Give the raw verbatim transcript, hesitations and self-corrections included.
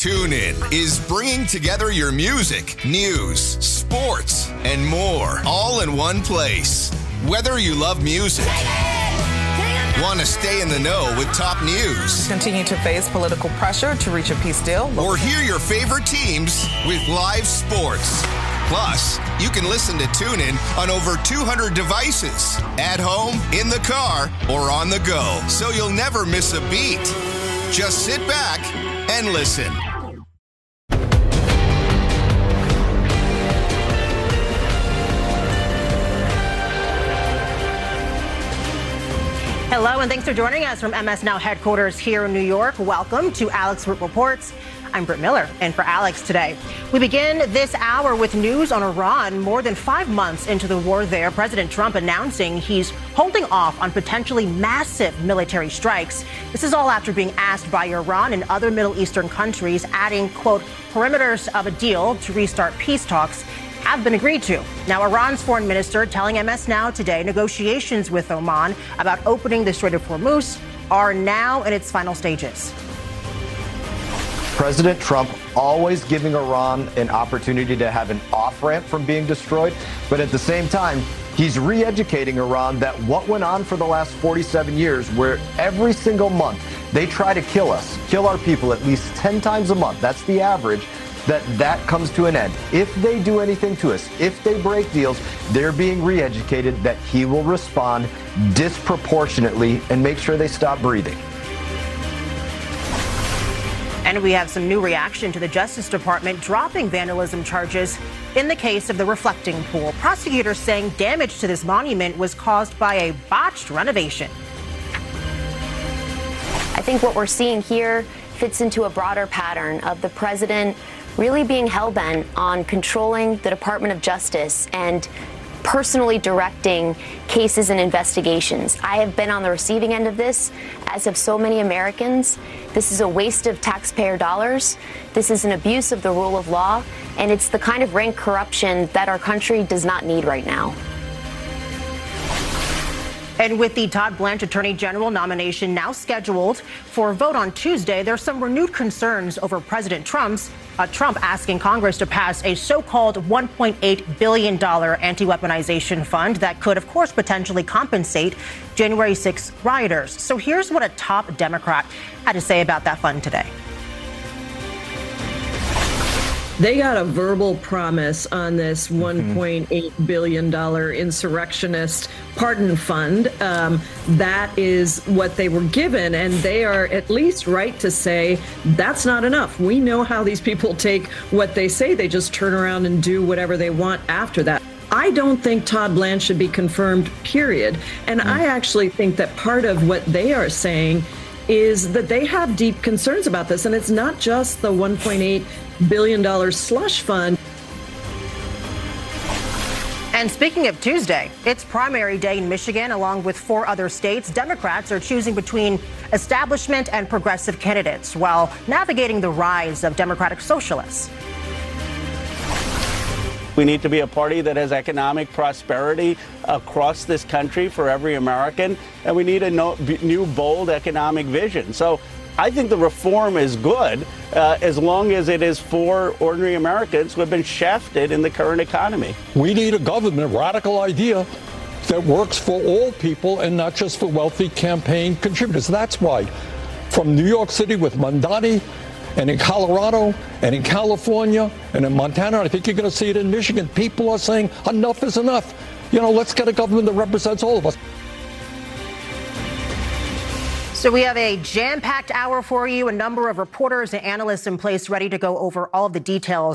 TuneIn is bringing together your music, news, sports, and more all in one place. Whether you love music, want to stay in the know with top news, continue to face political pressure to reach a peace deal, or hear your favorite teams with live sports. Plus, you can listen to TuneIn on over two hundred devices, at home, in the car, or on the go, so you'll never miss a beat. Just sit back and listen. Hello, and thanks for joining us from M S Now headquarters here in New York. Welcome to Alex Root Reports. I'm Britt Miller, and for Alex today. We begin this hour with news on Iran. More than five months into the war there, President Trump announcing he's holding off on potentially massive military strikes. This is all after being asked by Iran and other Middle Eastern countries, adding, quote, perimeters of a deal to restart peace talks have been agreed to. Now, Iran's foreign minister telling M S Now today negotiations with Oman about opening the Strait of Hormuz are now in its final stages. President Trump always giving Iran an opportunity to have an off-ramp from being destroyed, but at the same time, he's re-educating Iran that what went on for the last forty-seven years, where every single month they try to kill us, kill our people at least ten times a month, that's the average, that that comes to an end. If they do anything to us, if they break deals, they're being re-educated that he will respond disproportionately and make sure they stop breathing. And we have some new reaction to the Justice Department dropping vandalism charges in the case of the reflecting pool. Prosecutors saying damage to this monument was caused by a botched renovation. I think what we're seeing here fits into a broader pattern of the president really being hell-bent on controlling the Department of Justice and personally directing cases and investigations. I have been on the receiving end of this, as have so many Americans. This is a waste of taxpayer dollars. This is an abuse of the rule of law, and it's the kind of rank corruption that our country does not need right now. And with the Todd Blanche Attorney General nomination now scheduled for a vote on Tuesday, there's some renewed concerns over President Trump's uh, Trump asking Congress to pass a so-called one point eight billion dollars anti-weaponization fund that could, of course, potentially compensate January sixth rioters. So here's what a top Democrat had to say about that fund today. They got a verbal promise on this one point eight billion dollars insurrectionist pardon fund. Um, that is what they were given, and they are at least right to say that's not enough. We know how these people take what they say. They just turn around and do whatever they want after that. I don't think Todd Blanche should be confirmed, period. And mm. I actually think that part of what they are saying is that they have deep concerns about this. And it's not just the one point eight billion dollars slush fund. And speaking of Tuesday, it's primary day in Michigan, along with four other states. Democrats are choosing between establishment and progressive candidates while navigating the rise of Democratic socialists. We need to be a party that has economic prosperity across this country for every American, and we need a no, new, bold economic vision. So I think the reform is good uh, as long as it is for ordinary Americans who have been shafted in the current economy. We need a government, a radical idea that works for all people and not just for wealthy campaign contributors. That's why from New York City with Mamdani, and in Colorado, and in California, and in Montana, I think you're going to see it in Michigan. People are saying enough is enough. You know, let's get a government that represents all of us. So we have a jam-packed hour for you, a number of reporters and analysts in place ready to go over all of the details